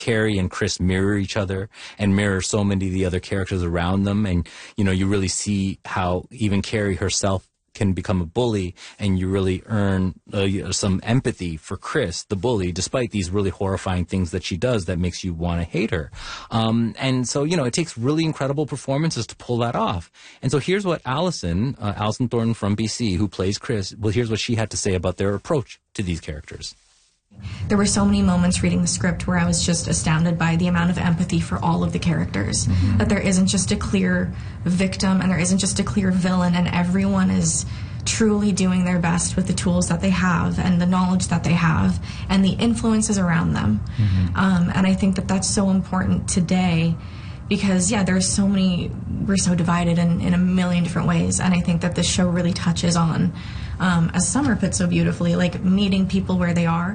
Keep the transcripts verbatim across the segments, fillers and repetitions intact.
Carrie and Chris mirror each other and mirror so many of the other characters around them. And, you know, you really see how even Carrie herself can become a bully, and you really earn uh, some empathy for Chris, the bully, despite these really horrifying things that she does that makes you want to hate her. Um, and so, you know, it takes really incredible performances to pull that off. And so here's what Allison, uh, Allison Thornton from B C, who plays Chris, well, here's what she had to say about their approach to these characters. There were so many moments reading the script where I was just astounded by the amount of empathy for all of the characters. Mm-hmm. That there isn't just a clear victim and there isn't just a clear villain, and everyone is truly doing their best with the tools that they have and the knowledge that they have and the influences around them. Mm-hmm. Um, and I think that that's so important today because, yeah, there's so many, we're so divided in, in a million different ways. And I think that this show really touches on, um, as Summer put so beautifully, like meeting people where they are.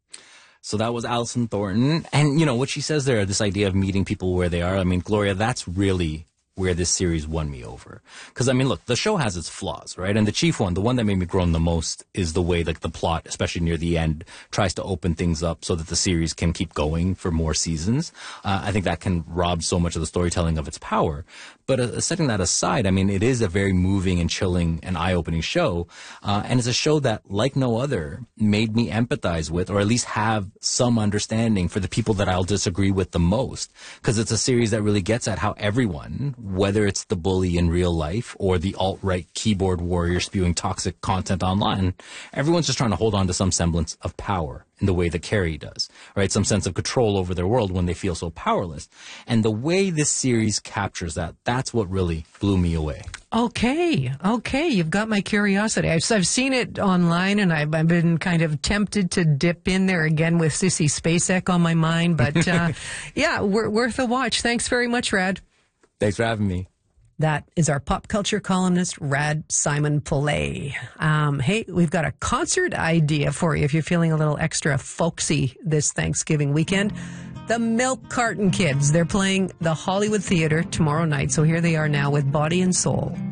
So that was Allison Thornton. And, you know, what she says there, this idea of meeting people where they are, I mean, Gloria, that's really where this series won me over. Because, I mean, look, the show has its flaws, right? And the chief one, the one that made me groan the most, is the way, like, the plot, especially near the end, tries to open things up so that the series can keep going for more seasons. Uh, I think that can rob so much of the storytelling of its power. But uh, setting that aside, I mean, it is a very moving and chilling and eye-opening show. Uh, and it's a show that, like no other, made me empathize with, or at least have some understanding for the people that I'll disagree with the most. Because it's a series that really gets at how everyone, whether it's the bully in real life or the alt-right keyboard warrior spewing toxic content online, everyone's just trying to hold on to some semblance of power in the way that Carrie does, right? Some sense of control over their world when they feel so powerless. And the way this series captures that, that's what really blew me away. Okay, okay, you've got my curiosity. I've, I've seen it online, and I've, I've been kind of tempted to dip in there again with Sissy Spacek on my mind. But uh, yeah, we're, worth a watch. Thanks very much, Rad. Thanks for having me. That is our pop culture columnist, Rad Simon Pillay. Um, hey, we've got a concert idea for you if you're feeling a little extra folksy this Thanksgiving weekend. The Milk Carton Kids. They're playing the Hollywood Theater tomorrow night. So here they are now with Body and Soul.